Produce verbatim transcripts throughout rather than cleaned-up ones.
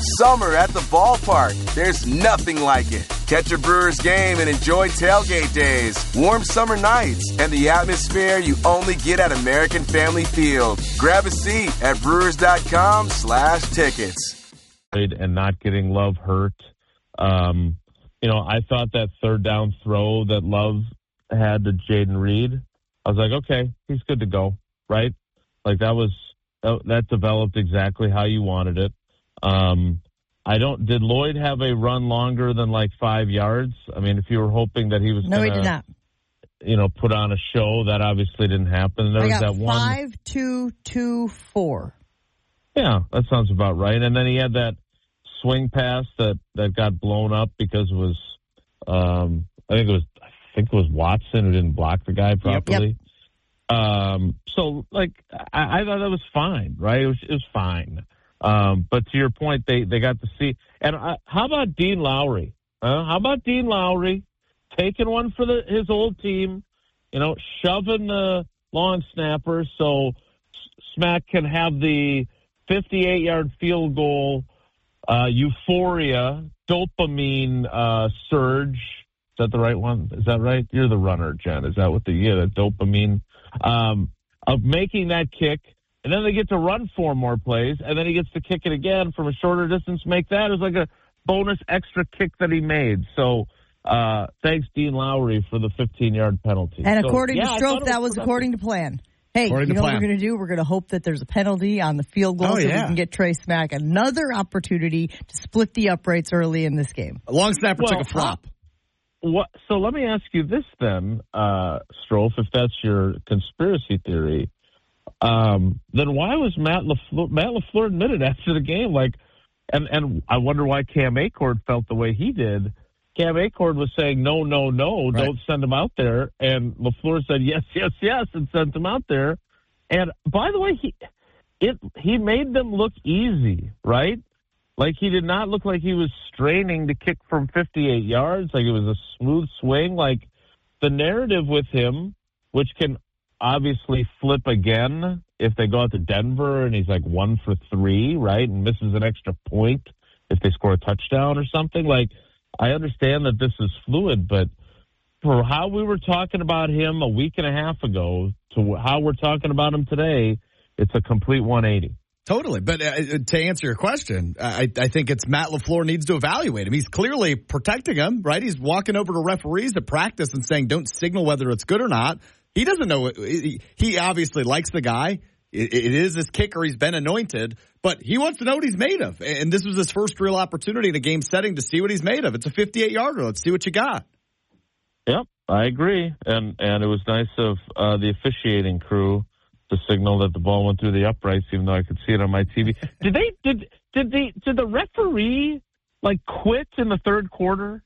Summer at the ballpark. There's nothing like it. Catch a Brewers game and enjoy tailgate days, warm summer nights, and the atmosphere you only get at American Family Field. Grab a seat at brewers.com slash tickets. And not getting Love hurt. Um, you know, I thought that third down throw that Love had to Jaden Reed, I was like, okay, he's good to go, right? Like that was, that developed exactly how you wanted it. Um, I don't. Did Lloyd have a run longer than like five yards? I mean, if you were hoping that he was no, gonna, he did not. You know, put on a show, that obviously didn't happen. There I was got that one five, two, two, four. Yeah, that sounds about right. And then he had that swing pass that, that got blown up because it was, um, I think it was, I think it was Watson who didn't block the guy properly. Yep. Um, so like, I, I thought that was fine, right? It was, it was fine. Um, but to your point, they, they got to see. And I, how about Dean Lowry? Uh, how about Dean Lowry taking one for the, his old team, you know, shoving the long snapper so Smack can have the fifty-eight-yard field goal, uh, euphoria, dopamine uh, surge. Is that the right one? Is that right? You're the runner, Jen. Is that what the, yeah, the dopamine um, of making that kick. And then they get to run four more plays, and then he gets to kick it again from a shorter distance, make that. It was like a bonus extra kick that he made. So uh, thanks, Dean Lowry, for the fifteen-yard penalty. And so, according yeah, to Strofe, that was according to plan. Hey, according you know plan. what we're going to do? We're going to hope that there's a penalty on the field goal oh, so yeah. we can get Trey Smack another opportunity to split the uprights early in this game. A long snapper well, took a flop. What? So let me ask you this then, uh, Strofe, if that's your conspiracy theory. Um, then why was Matt LaFleur, Matt LaFleur admitted after the game, like, and, and I wonder why Cam Achord felt the way he did. Cam Achord was saying, no, no, no, right. Don't send him out there. And LaFleur said, yes, yes, yes, and sent him out there. And by the way, he, it, he made them look easy, right? Like he did not look like he was straining to kick from fifty-eight yards. Like it was a smooth swing. Like the narrative with him, which can obviously flip again if they go out to Denver and he's like one for three, right, and misses an extra point if they score a touchdown or something. Like, I understand that this is fluid, but for how we were talking about him a week and a half ago to how we're talking about him today, it's a complete one eighty. Totally. But uh, to answer your question, I, I think it's Matt LaFleur needs to evaluate him. He's clearly protecting him, right? He's walking over to referees at practice and saying, don't signal whether it's good or not. He doesn't know. He obviously likes the guy. It is his kicker. He's been anointed, but he wants to know what he's made of. And this was his first real opportunity in a game setting to see what he's made of. It's a fifty-eight-yarder. Let's see what you got. Yep, I agree. And and it was nice of uh, the officiating crew to signal that the ball went through the uprights, even though I could see it on my T V. Did they? Did did the did the referee like quit in the third quarter?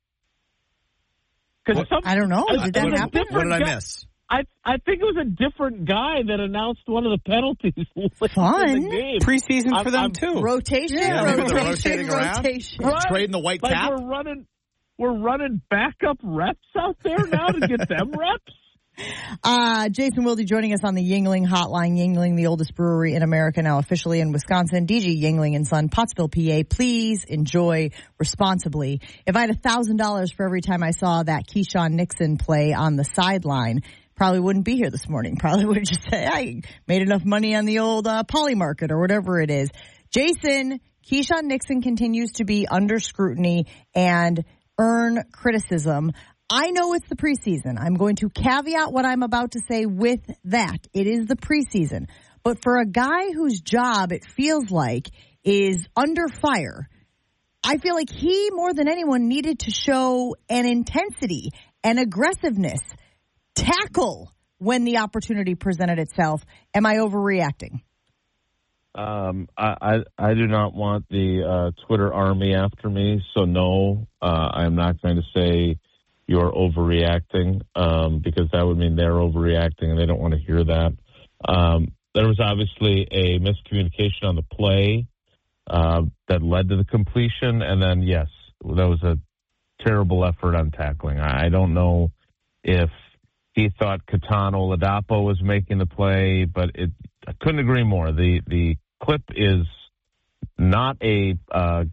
Because I don't know. Did that happen? What did I miss? I I think it was a different guy that announced one of the penalties. Fun. In the game. Preseason I'm, for them, I'm, too. Rotation, yeah, rotation, rotating around. rotation. Right. Trading the white like cap. We're running, we're running backup reps out there now to get them reps. Uh, Jason Wilde joining us on the Yuengling hotline. Yuengling, the oldest brewery in America, now officially in Wisconsin. D G Yuengling and Son, Pottsville, P A. Please enjoy responsibly. If I had one thousand dollars for every time I saw that Keyshawn Nixon play on the sideline, probably wouldn't be here this morning. Probably would just say, I made enough money on the old uh, Poly Market or whatever it is. Jason, Keyshawn Nixon continues to be under scrutiny and earn criticism. I know it's the preseason. I'm going to caveat what I'm about to say with that. It is the preseason. But for a guy whose job, it feels like, is under fire, I feel like he, more than anyone, needed to show an intensity and aggressiveness, tackle when the opportunity presented itself. Am I overreacting? Um, I, I, I do not want the uh, Twitter army after me, so no, uh, I'm not going to say you're overreacting, um, because that would mean they're overreacting and they don't want to hear that. Um, there was obviously a miscommunication on the play uh, that led to the completion, and then, yes, that was a terrible effort on tackling. I, I don't know if he thought Catano Ladapo was making the play, but it, I couldn't agree more. The the clip is not a uh,